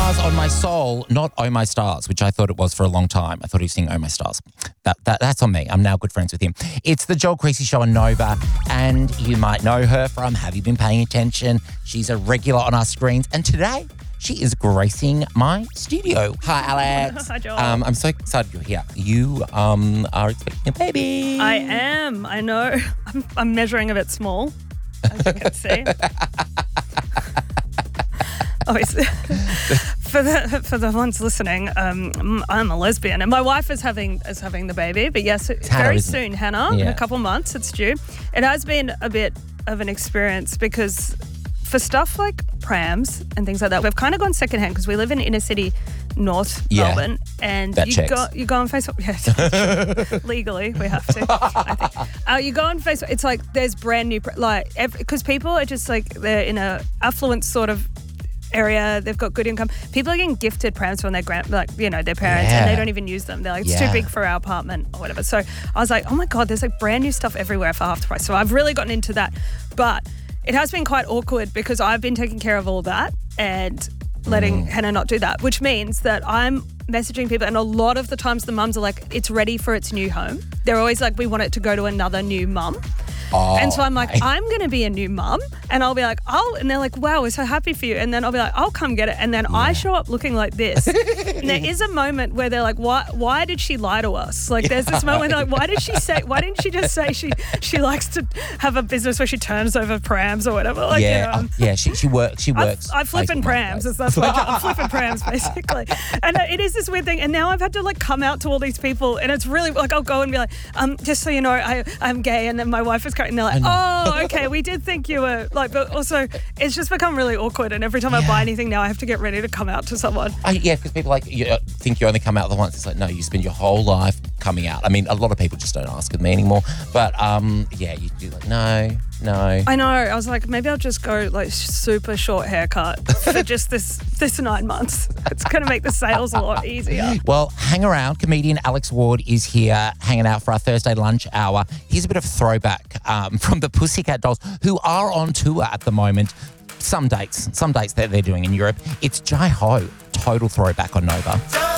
Stars on My Soul, not Oh My Stars, which I thought it was for a long time. I thought he was singing Oh My Stars. That's on me. I'm now good friends with him. It's the Joel Creasy Show on Nova, and you might know her from Have You Been Paying Attention? She's a regular on our screens, and today she is gracing my studio. Hi, Alex. Hi, Joel. I'm so excited you're here. You are expecting a baby. I am. I know. I'm measuring a bit small, as you can see. Obviously, for the ones listening, I'm a lesbian, and my wife is having the baby. But yes, Hannah, very isn't soon, it? Hannah. Yeah. In a couple months, it's due. It has been a bit of an experience because for stuff like prams and things like that, we've kind of gone secondhand because we live in inner city North Melbourne, and that you go on Facebook. Yes, legally we have to. I think. You go on Facebook. It's like there's brand new because people are just like they're in a affluent sort of area. They've got good income. People are getting gifted prams from their their parents, and they don't even use them. They're like, it's too big for our apartment or whatever. So I was like, oh my God, there's like brand new stuff everywhere for half the price. So I've really gotten into that, but it has been quite awkward because I've been taking care of all that and letting Hannah not do that, which means that I'm messaging people, and a lot of the times the mums are like, it's ready for its new home. They're always like, we want it to go to another new mum. And so I'm like, I'm going to be a new mum, and I'll be like, and they're like, wow, we're so happy for you. And then I'll be like, I'll come get it. And then I show up looking like this. And there is a moment where they're like, why did she lie to us? Like there's this moment where they're like, why didn't she just say she likes to have a business where she turns over prams or whatever? Like, she works. I flip in prams. That's my job. I'm flipping prams basically. And it is this weird thing. And now I've had to like come out to all these people, and it's really like, I'll go and be like, just so you know, I'm gay. And then my wife is and they're like, oh, okay, we did think you were like, but also it's just become really awkward. And every time I buy anything now, I have to get ready to come out to someone. Because people think you only come out the once. It's like, no, you spend your whole life coming out. I mean, a lot of people just don't ask with me anymore. But you do like, no. I know. I was like, maybe I'll just go like super short haircut for just this 9 months. It's going to make the sales a lot easier. Well, hang around. Comedian Alex Ward is here hanging out for our Thursday lunch hour. Here's a bit of throwback from the Pussycat Dolls, who are on tour at the moment. Some dates that they're doing in Europe. It's Jai Ho, total throwback on Nova.